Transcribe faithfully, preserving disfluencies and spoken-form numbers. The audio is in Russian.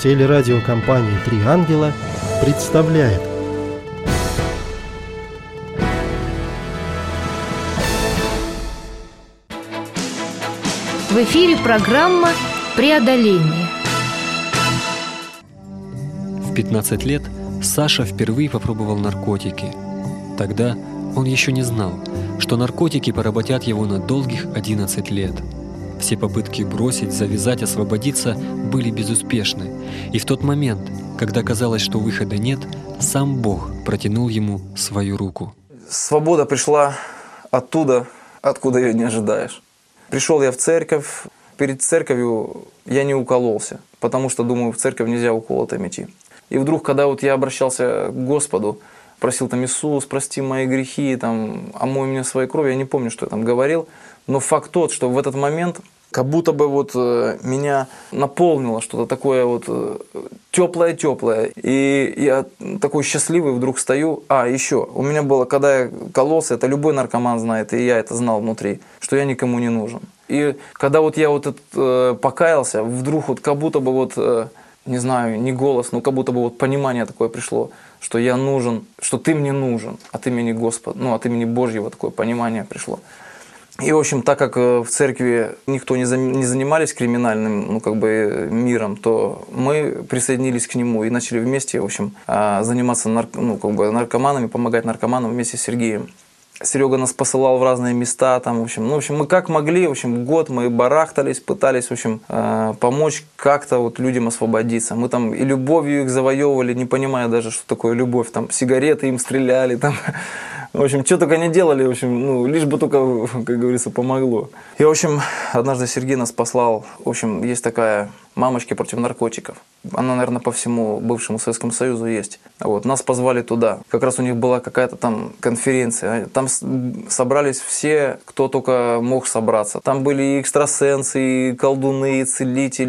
Телерадиокомпания «Три ангела» представляет. В эфире программа «Преодоление». В пятнадцать лет Саша впервые попробовал наркотики. Тогда он еще не знал, что наркотики поработят его на долгих одиннадцать лет. Все попытки бросить, завязать, освободиться были безуспешны. И в тот момент, когда казалось, что выхода нет, сам Бог протянул ему свою руку. Свобода пришла оттуда, откуда ее не ожидаешь. Пришел я в церковь. Перед церковью я не укололся, потому что, думаю, в церковь нельзя уколотым идти. И вдруг, когда вот я обращался к Господу, просил там: Иисус, прости мои грехи, там, омой меня своей кровью, я не помню, что я там говорил, но факт тот, что в этот момент как будто бы вот э, меня наполнило что-то такое вот э, теплое-теплое. И я такой счастливый вдруг стою. А, еще, у меня было, когда я кололся, это любой наркоман знает, и я это знал внутри, что я никому не нужен. И когда вот я вот это, э, покаялся, вдруг вот как будто бы вот, э, не знаю, не голос, но как будто бы вот понимание такое пришло, что я нужен, что ты мне нужен от имени Господа, ну от имени Божьего такое понимание пришло. И, в общем, так как в церкви никто не занимались криминальным, ну, как бы, миром, то мы присоединились к нему и начали вместе, в общем, заниматься нарк... ну, как бы, наркоманами, помогать наркоманам вместе с Сергеем. Серега нас посылал в разные места, там, в общем, ну, в общем, мы как могли, в общем, год мы барахтались, пытались, в общем, помочь как-то вот людям освободиться. Мы там и любовью их завоевывали, не понимая даже, что такое любовь, там, сигареты им стреляли, там. В общем, что только не делали, в общем, ну, лишь бы только, как говорится, помогло. И, в общем, однажды Сергей нас послал, в общем, есть такая «Мамочки против наркотиков». Она, наверное, по всему бывшему Советскому Союзу есть. Вот, нас позвали туда. Как раз у них была какая-то там конференция. Там собрались все, кто только мог собраться. Там были и экстрасенсы, и колдуны, и целители.